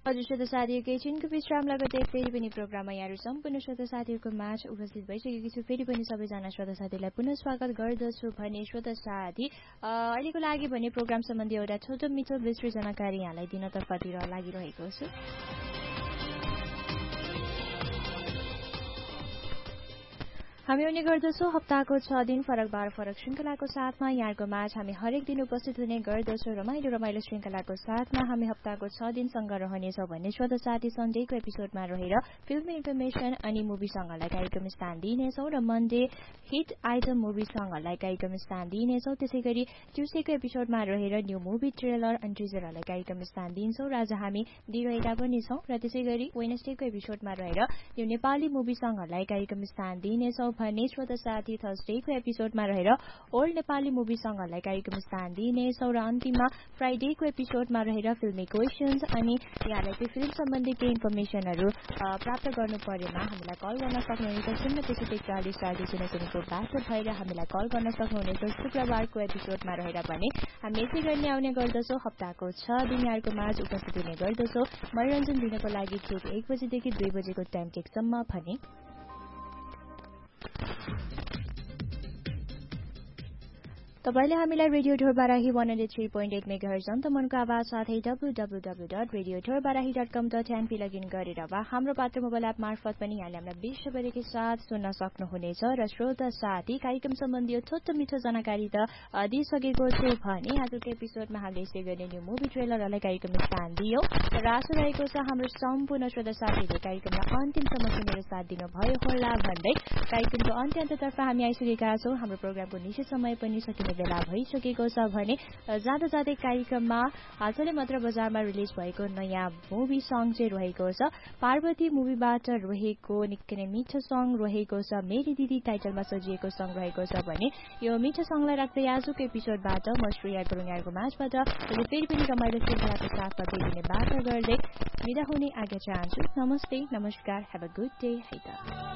हजुर श्रोता साथीहरु एकछिनको विश्राम लगतै फेरि पनि प्रोग्राममा यहाँहरु सम्पूर्ण श्रोता साथीहरुको माझ उपस्थित भइसकेकी छु। फेरि पनि सबैजना श्रोता साथीलाई पुनः स्वागत गर्दछु भने श्रोता साथी अहिलेको लागि भने प्रोग्राम सम्बन्धी एउटा छोटो मिठो विस्तृत जानकारी यहाँलाई दिनतर्फतिर लागिरहेको छु। हामी आउने गर्दछौं हप्ताको 6 दिन फरक बार फरक श्रृंखलाको साथमा यहाँको माझ हामी हरेक दिन उपस्थित हुने गर्दछौं। रमाइलो श्रृंखलाको साथमा हामी हप्ताको 6 दिनसँग रहनेछौं भने श्रोता साथी सन्डेको एपिसोडमा रहेर फिल्म इन्फर्मेसन अनि मुभी सङ्गलाई कार्यक्रम स्थान दिइनेछौं र मन्डे हिट आइटम मुभी सङ्गलाई कार्यक्रम स्थान दिइनेछौं। त्यसैगरी ट्युसडेको एपिसोडमा रहेर न्यू मुभी ट्रेलर अनि टिजरलाई कार्यक्रम स्थान दिन्छौं र आज हामी दिइरहेका पनि छौं र त्यसैगरी वेडनेसडेको एपिसोडमा रहेर न्यू नेपाली मुभी सङ्गलाई कार्यक्रम स्थान दिइनेछौं भने श्रोता साथी थर्सडेको एपिसोडमा रहेर ओल्ड नेपाली मुभी सङ्गलाई कार्यक्रम स्थान दिइनेछौं र अन्तिममा फ्राइडेको एपिसोडमा रहेर फिल्मी क्वेशन्स अनि यहाँलाई त्यो फिल्म सम्बन्धी केही इन्फर्मेसनहरू प्राप्त गर्नु परेमा हामीलाई कल गर्न सक्नुहुनेछ 0त्यसै40 बाटो भएर हामीलाई कल गर्न सक्नुहुनेछ। शुक्रबारको एपिसोडमा रहेर भने हामी यसै गरी आउने गर्दछौं हप्ताको 6 दिन यहाँको माझ उपस्थित हुने गर्दछौं मनोरञ्जन दिनको लागि ठिक 1 बजेदेखि 2 बजेको टाइम टेकसम्म भने तपाईले हामीलाई रेडियो ढोरबाराही 103.8 मेगाहर्ज अन्तमनको आवाज साथै www.radioढोरबाराही.com.np लगइन गरेर वा हाम्रो पात्र मोबाइल एप मार्फत पनि यहाँले हामीलाई विश्वभरिकै साथ सुन्न सक्नुहुनेछ। र श्रोता साथी कार्यक्रम सम्बन्धी छोटो मिठो जानकारी त दिइसकेको छु भने आजको एपिसोडमा हामीले यसै गर्ने न्यू मुभी ट्रेलरलाई कार्यक्रम स्थान दियौं र आशा रहेको छ हाम्रो सम्पूर्ण श्रोता साथीहरूले कार्यक्रमलाई अन्तिमसम्म सुनेर साथ दिनुभयो होला भन्दै कार्यक्रमको अन्त्यतर्फ हामी आइसकेका छौं। हाम्रो प्रोग्रामको निश्चित समय पनि सकिने बेला भइसकेको छ भने जाँदा जाँदै कार्यक्रममा हालसालै मात्र बजारमा रिलिज भएको नयाँ मुभी सङ चाहिँ रहेको छ। पार्वती मुभीबाट रहेको निकै नै मिठो सङ रहेको छ। मेरी दिदी टाइटलमा सजिएको सङ रहेको छ भने यो मिठो सङलाई राख्दै आजको एपिसोडबाट म श्रेया गुरुङ यहाँको माझबाट फेरि पनि रमाइलो श्रृङ्खलाको साथमा भेटिने बाचा गर्दै बिदा हुने आज्ञा चाहन्छु। नमस्ते, नमस्कार, हेभ अ गुड डे।